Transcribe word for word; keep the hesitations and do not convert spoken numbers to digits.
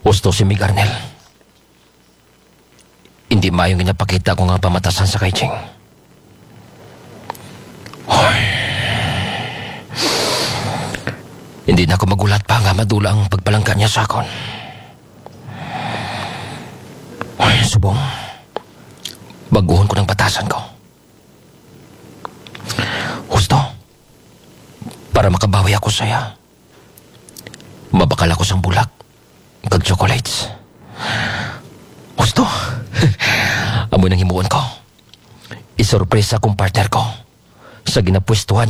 Gusto si Mig Arnel. Hindi mayong ginapakita ko nga pamatasan sa kay Ching. Hoy. Hindi na ako magulat pa nga madula ang pagpalangka niya sa akon. Hoy, subong. Baguhon ko ng batasan ko. Gusto. Para makabawi ako saya. Mabakal ako sang bulak. Kag chocolates. Gusto. Amo nang himuon ko. Isurpresa kong partner ko sa ginapwestuhan